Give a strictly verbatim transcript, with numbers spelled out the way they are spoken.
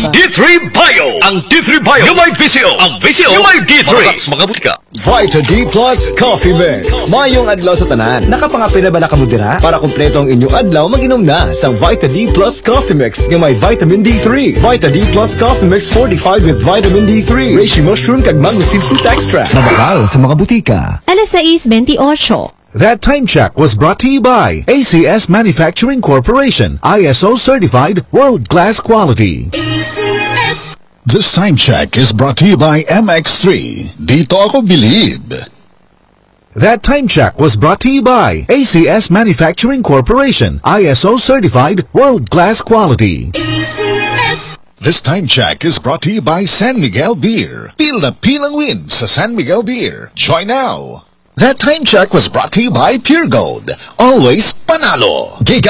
D three Bio. Ang D three Bio yung may visyo. Ang visyo yung may D three. Mga butika. Vita D Plus Coffee Mix. Mayong adlaw sa tanan. Nakapangapin na ba nakamudira? Para kumpleto ang inyong adlaw, mag-inom na sa Vita D Plus Coffee Mix nga may vitamin D three. Vita D Plus Coffee Mix fortified with vitamin D three. Reishi mushroom kag mangosteen fruit extract. Mabakal sa mga butika. alas sais veintiocho. That time check was brought to you by A C S Manufacturing Corporation, I S O certified, world-class quality. A C S. This time check is brought to you by M X three. Dito ako bilib. That time check was brought to you by A C S Manufacturing Corporation, I S O certified, world-class quality. A C S. This time check is brought to you by San Miguel Beer. Pil na pilang win sa San Miguel Beer. Join now. That time check was brought to you by Pure Gold. Always panalo.